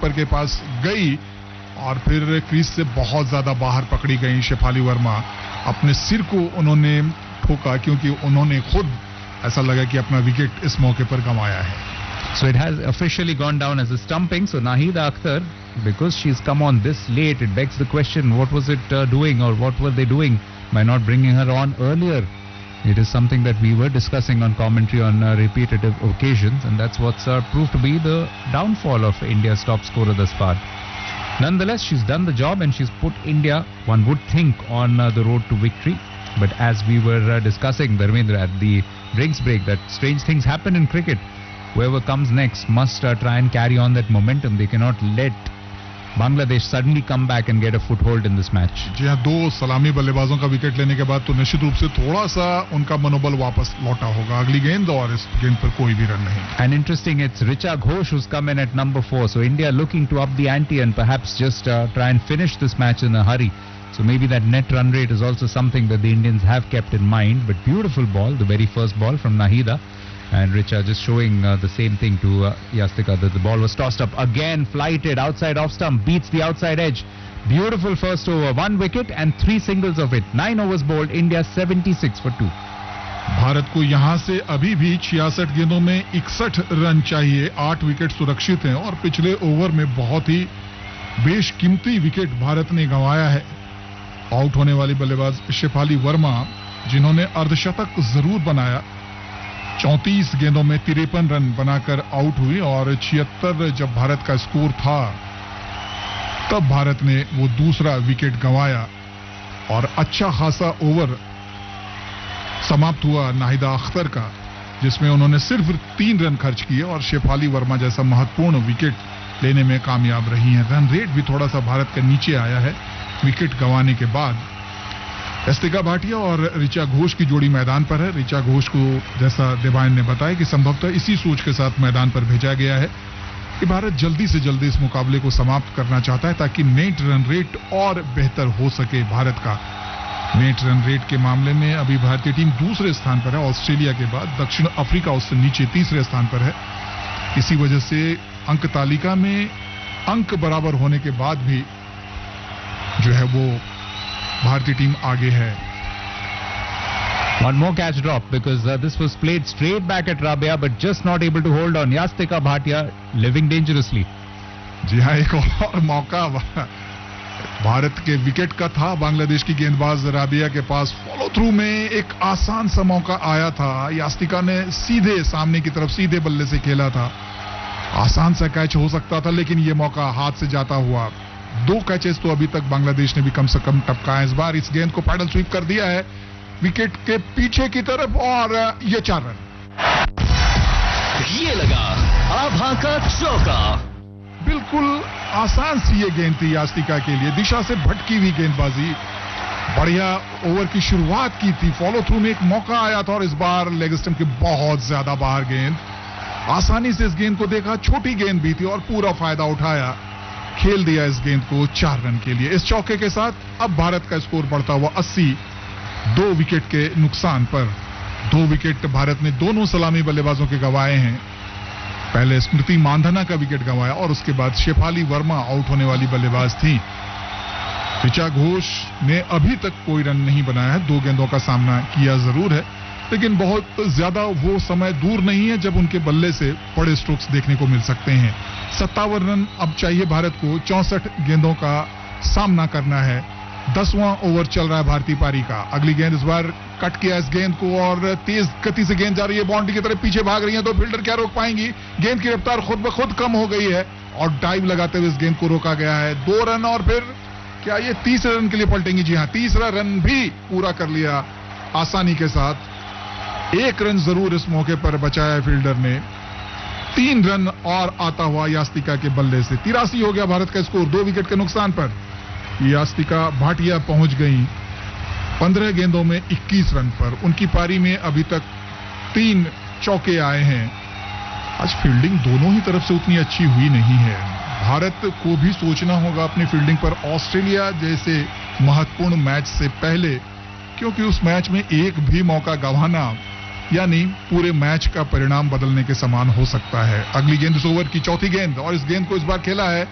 Keeper के पास गई और फिर क्रीज से बहुत ज्यादा बाहर पकड़ी गई शेफाली वर्मा। अपने सिर को उन्होंने ठोका क्योंकि उन्होंने खुद ऐसा लगा कि अपना विकेट इस मौके पर गंवाया है। So it has officially gone down as a stumping. So Nahida Akhtar, because she's come on this late, it begs the question, what was it doing, or what were they doing by not bringing her on earlier? It is something that we were discussing on commentary on repeated occasions, and that's what's proved to be the downfall of India's top scorer thus far. Nonetheless, she's done the job and she's put India, one would think, on the road to victory. But as we were discussing, Dharmendra, at the drinks break, that strange things happen in cricket. Whoever comes next must try and carry on that momentum. They cannot let Bangladesh suddenly come back and get a foothold in this match. जी हाँ, दो सलामी बल्लेबाजों का wicket लेने के बाद तो निश्चित रूप से थोड़ा सा उनका मनोबल वापस लौटा होगा। अगली गेंद और इस गेंद पर कोई भी रन नहीं। And interesting, it's Richa Ghosh who's come in at number 4. So India looking to up the ante and perhaps just try and finish this match in a hurry. So maybe that net run rate is also something that the Indians have kept in mind. But beautiful ball, the very first ball from Nahida. And Richa just showing the same thing to Yastika, that the ball was tossed up again, flighted outside off stump, beats the outside edge. Beautiful first over, 1 wicket and 3 singles of it. 9 overs bowled, India 76 for 2. Bharat को यहां से अभी भी 66 गेंदों में 61 run चाहिए। 8 wicket सुरक्षित हैं और पिछले ओवर में बहुत ही बेशकीमती विकेट भारत ने गंवाया है। आउट होने वाली बल्लेबाज शेफाली वर्मा, जिन्होंने अर्धशतक जरूर बनाया, 34 गेंदों में 53 रन बनाकर आउट हुई और 76 जब भारत का स्कोर था तब भारत ने वो दूसरा विकेट गंवाया और अच्छा खासा ओवर समाप्त हुआ नाहिदा अख्तर का, जिसमें उन्होंने सिर्फ 3 रन खर्च किए और शेफाली वर्मा जैसा महत्वपूर्ण विकेट लेने में कामयाब रही हैं। रन रेट भी थोड़ा सा भारत का नीचे आया है विकेट गंवाने के बाद। यास्तिका भाटिया और ऋचा घोष की जोड़ी मैदान पर है। ऋचा घोष को, जैसा देवायन ने बताया, कि संभवतः इसी सोच के साथ मैदान पर भेजा गया है कि भारत जल्दी से जल्दी इस मुकाबले को समाप्त करना चाहता है ताकि नेट रन रेट और बेहतर हो सके। भारत का नेट रन रेट के मामले में अभी भारतीय टीम दूसरे स्थान पर है ऑस्ट्रेलिया के बाद। दक्षिण अफ्रीका उससे नीचे तीसरे स्थान पर है। इसी वजह से अंक तालिका में अंक बराबर होने के बाद भी जो है वो भारतीय टीम आगे है। One more catch drop because this was played straight back at Rabia but just not able to hold on. Yastika Bhatia living dangerously. जी हाँ, एक और मौका भारत के विकेट का था। बांग्लादेश की गेंदबाज राबिया के पास फॉलो थ्रू में एक आसान सा मौका आया था। यास्तिका ने सीधे सामने की तरफ सीधे बल्ले से खेला था। आसान सा कैच हो सकता था लेकिन ये मौका हाथ से जाता हुआ। 2 कैचेस तो अभी तक बांग्लादेश ने भी कम से कम टपकाया। इस बार इस गेंद को पैडल स्वीप कर दिया है विकेट के पीछे की तरफ और ये 4 रन। ये लगा आभा का चौका। बिल्कुल आसान सी ये गेंद थी यास्तिका के लिए, दिशा से भटकी हुई गेंदबाजी। बढ़िया ओवर की शुरुआत की थी। फॉलो थ्रू में एक मौका आया था और इस बार लेग स्टंप के बहुत ज्यादा बाहर गेंद। आसानी से इस गेंद को देखा, छोटी गेंद भी थी और पूरा फायदा उठाया, खेल दिया इस गेंद को 4 रन के लिए। इस चौके के साथ अब भारत का स्कोर बढ़ता हुआ 80, 2 विकेट के नुकसान पर। 2 विकेट भारत ने दोनों सलामी बल्लेबाजों के गंवाए हैं। पहले स्मृति मांधाना का विकेट गंवाया और उसके बाद शेफाली वर्मा आउट होने वाली बल्लेबाज थी। ऋचा घोष ने अभी तक कोई रन नहीं बनाया है। 2 गेंदों का सामना किया जरूर है लेकिन बहुत ज्यादा वो समय दूर नहीं है जब उनके बल्ले से बड़े स्ट्रोक्स देखने को मिल सकते हैं। 57 रन अब चाहिए भारत को। 64 गेंदों का सामना करना है। 10वां ओवर चल रहा है भारतीय पारी का। अगली गेंद इस बार कट किया इस गेंद को और तेज गति से गेंद जा रही है, बाउंड्री की तरफ पीछे भाग रही है। 2 फील्डर क्या रोक पाएंगी? गेंद की रफ्तार खुद ब खुद कम हो गई है और डाइव लगाते हुए इस गेंद को रोका गया है। 2 रन और फिर क्या ये तीसरे रन के लिए पलटेंगी? जी हाँ, तीसरा रन भी पूरा कर लिया आसानी के साथ। 1 रन जरूर इस मौके पर बचाया फील्डर ने। 3 रन और आता हुआ यास्तिका के बल्ले से 83 हो गया भारत का स्कोर 2 विकेट के नुकसान पर। यास्तिका भाटिया पहुंच गई 15 गेंदों में 21 रन पर। उनकी पारी में अभी तक 3 चौके आए हैं। आज फील्डिंग दोनों ही तरफ से उतनी अच्छी हुई नहीं है। भारत को भी सोचना होगा अपनी फील्डिंग पर ऑस्ट्रेलिया जैसे महत्वपूर्ण मैच से पहले, क्योंकि उस मैच में एक भी मौका गंवाना यानी पूरे मैच का परिणाम बदलने के समान हो सकता है। अगली गेंद इस ओवर की चौथी गेंद और इस गेंद को इस बार खेला है